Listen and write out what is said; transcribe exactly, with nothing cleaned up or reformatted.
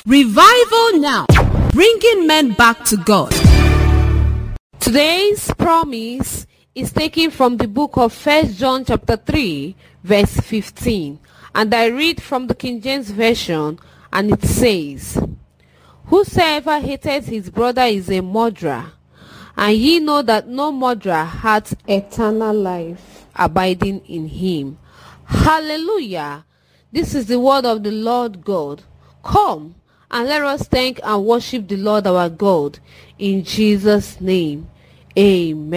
Revival Now, bringing men back to God. Today's promise is taken from the book of First John chapter three verse fifteen, and I read from the King James Version, and it says, "Whosoever hateth his brother is a murderer, and ye know that no murderer hath eternal life abiding in him." Hallelujah! This is the word of the Lord God. Come and let us thank and worship the Lord our God in Jesus' name. Amen.